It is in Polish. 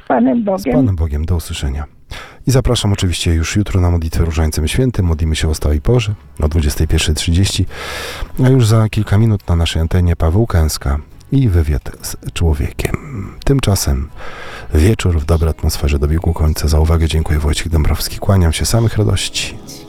Panem Z Bogiem. Panem Bogiem. Do usłyszenia. I zapraszam oczywiście już jutro na modlitwę Różańcem Świętym. Modlimy się o stałej porze o 21:30. A już za kilka minut na naszej antenie Paweł Kęska i wywiad z człowiekiem. Tymczasem wieczór w dobrej atmosferze dobiegł końca. Za uwagę dziękuję. Wojciech Dąbrowski. Kłaniam się, samych radości.